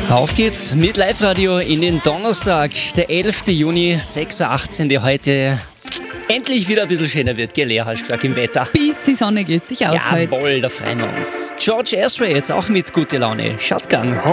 Auf geht's mit Live-Radio in den Donnerstag, der 11. Juni, 6.18 Uhr, der heute endlich wieder ein bisschen schöner wird, gell, Lea, hast du gesagt, im Wetter. Bis die Sonne geht sich aus heute. Jawohl, da freuen wir uns. George Ezra jetzt auch mit guter Laune. Shotgun.